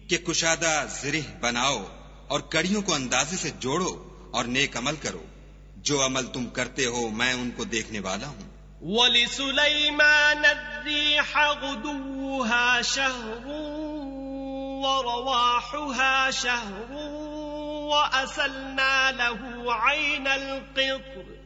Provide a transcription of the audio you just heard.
कि कुशादा ज़िरिह बनाओ और कड़ियों को अंदाजे से जोड़ो और नेक अमल करो। जो अमल तुम करते हो मैं उनको देखने वाला हूँ। वलिसुलैमान अर्रीह गुदुव्वुहा शहरुन व रवाहुहा शहरुन व असलना लहु ऐनल क़ित्र